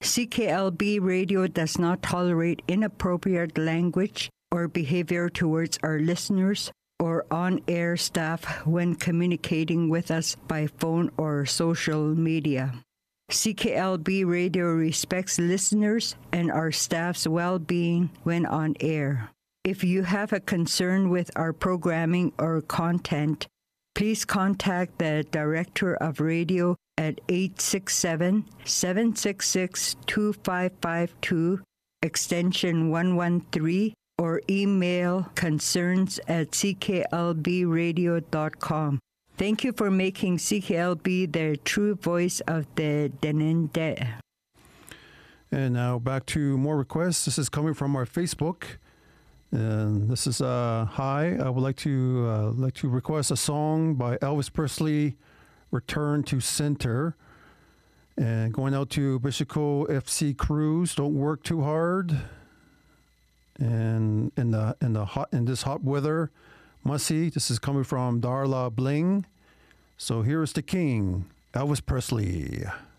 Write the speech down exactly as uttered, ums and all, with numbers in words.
C K L B Radio does not tolerate inappropriate language or behavior towards our listeners or on-air staff when communicating with us by phone or social media. C K L B Radio respects listeners and our staff's well-being when on air. If you have a concern with our programming or content, please contact the Director of Radio at eight six seven, seven six six, two five five two, extension one one three, or email concerns at c k l b radio dot com. Thank you for making C K L B the true voice of the Denende. And now back to more requests. This is coming from our Facebook. And this is, uh, hi, I would like to uh, like to request a song by Elvis Presley, Return to Center. And going out to Bishoco F C Crews, don't work too hard. And in the in the hot in this hot weather, Mussy. This is coming from Darla Bling. So here is the king, Elvis Presley.